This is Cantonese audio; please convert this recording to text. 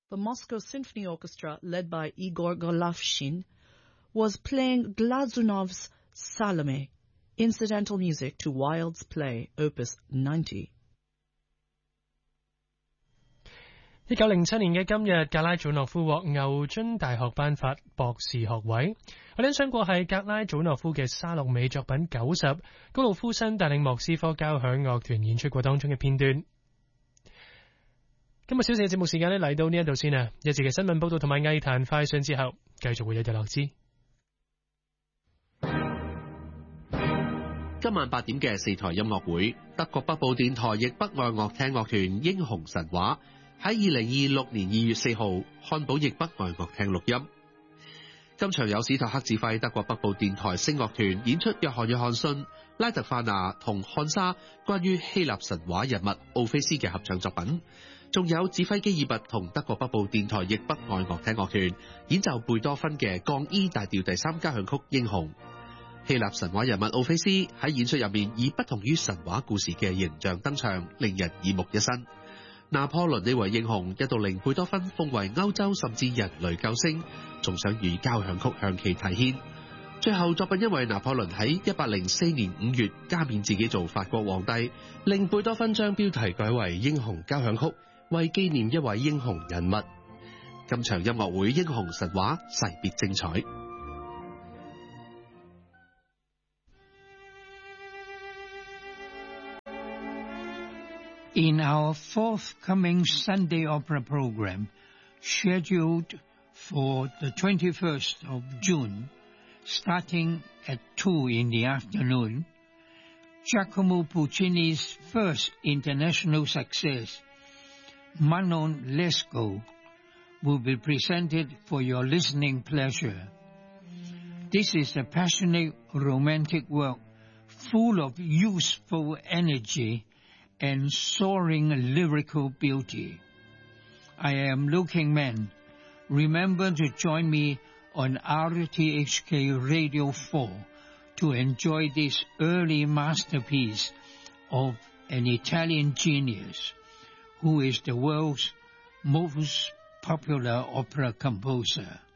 The Moscow Symphony Orchestra, led by Igor Golovshin, was playing Glazunov's Salome, incidental music to Wilde's play Opus 90. 1907年嘅今日，格拉祖諾夫獲牛津大學頒發博士學位。我哋欣賞過係格拉祖諾夫嘅沙洛美作品90，高魯夫新帶領莫斯科交響樂團演出過當中嘅片段。今日小四嘅節目時間呢，嚟到呢一度先啊，一節嘅新聞報道同埋藝壇快訊之後，繼續會有日落之。 今晚8點嘅4台音樂會，德國北部電台亦北愛樂廳樂團英雄神話喺2026年2月4號漢堡亦北愛樂廳錄音。今場有史塔克指揮德國北部電台聲樂團演出約翰遜、拉特法納同漢莎關於希臘神話人物奧菲斯嘅合唱作品，仲有指揮基爾拔同德國北部電台亦北愛樂廳樂團演奏貝多芬嘅降 E 大調第3交響曲英雄。希臘神話人物奧菲斯喺演出入面以不同於神話故事嘅形象登場，令人耳目一新。拿破崙呢位英雄一度令貝多芬封為歐洲甚至人類救星，仲想以交響曲向其提獻。最後作品因為拿破崙喺1804年5月加冕自己做法國皇帝，令貝多芬將標題改為英雄交響曲，為紀念一位英雄人物。今場音樂會英雄神話勢必精彩。 In our forthcoming Sunday opera program, scheduled for the 21st of June, starting at 2 in the afternoon, Giacomo Puccini's first international success, Manon Lescaut, will be presented for your listening pleasure. This is a passionate romantic work full of youthful energy and soaring lyrical beauty. I am Looking Man. Remember to join me on RTHK Radio 4 to enjoy this early masterpiece of an Italian genius who is the world's most popular opera composer.